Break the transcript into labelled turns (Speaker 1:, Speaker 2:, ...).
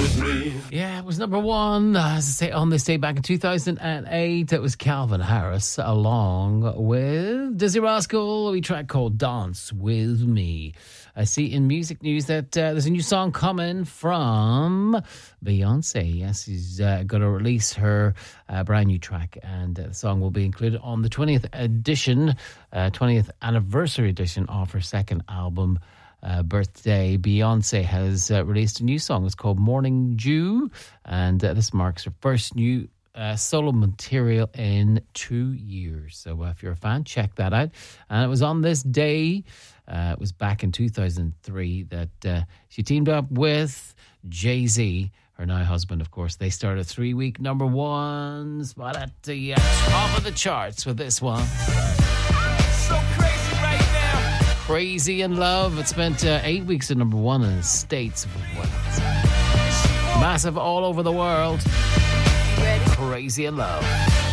Speaker 1: Yeah, it was number one, as I say, on this day back in 2008. It was Calvin Harris along with Dizzy Rascal, a track called Dance With Me. I see in music news that there's a new song coming from Beyonce. Yes, she's going to release her brand new track, and the song will be included on the 20th anniversary edition of her second album, birthday. Beyonce has released a new song. It's called Morning Dew, and this marks her first new solo material in 2 years. So if you're a fan, check that out. And it was on this day, it was back in 2003, that she teamed up with Jay-Z, her now husband, of course. They started 3-week number one spot at the top of the charts with this one. So crazy right now. Crazy in Love. It spent 8 weeks at number one in the States. Massive all over the world. Crazy in Love.